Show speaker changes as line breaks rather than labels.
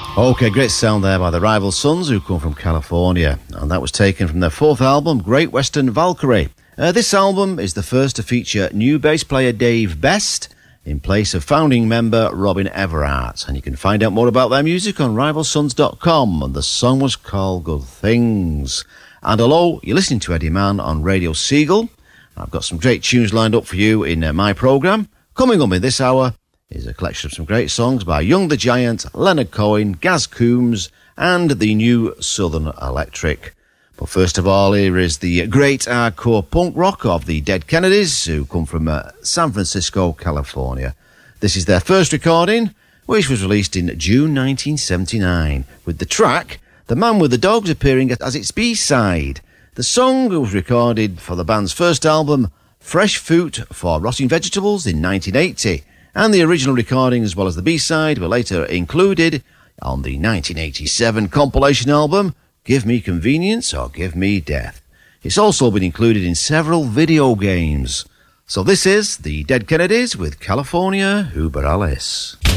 Okay, great sound there by the Rival Sons, who come from California, and that was taken from their fourth album, Great Western Valkyrie. This album is the first to feature new bass player Dave Best in place of founding member Robin Everhart, and you can find out more about their music on rivalsons.com, and the song was called Good Things. And hello, you're listening to Eddie Mann on Radio Seagull. I've got some great tunes lined up for you in my programme. Coming up in this hour is a collection of some great songs by Young the Giant, Leonard Cohen, Gaz Coombs, and the new Southern Electric. But first of all, here is the great hardcore punk rock of the Dead Kennedys, who come from San Francisco, California. This is their first recording, which was released in June 1979, with the track The Man with the Dogs appearing as its B-side. The song was recorded for the band's first album, Fresh Fruit for Rotting Vegetables, in 1980, and the original recording as well as the B-side were later included on the 1987 compilation album, Give Me Convenience or Give Me Death. It's also been included in several video games. So this is the Dead Kennedys with California Uber Alice.